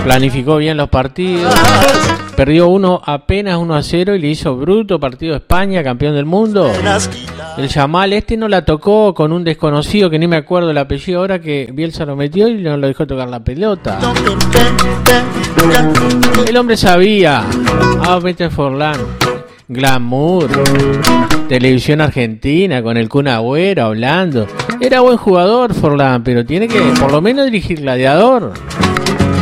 Planificó bien los partidos. Perdió apenas 1-0 y le hizo bruto partido a España, campeón del mundo. El Yamal no la tocó con un desconocido que ni me acuerdo el apellido ahora, que Bielsa lo metió y no lo dejó tocar la pelota. El hombre sabía. Vete Forlán. Glamour. Televisión argentina con el Kun Agüero hablando. Era buen jugador Forlán, pero tiene que por lo menos dirigir Gladiador.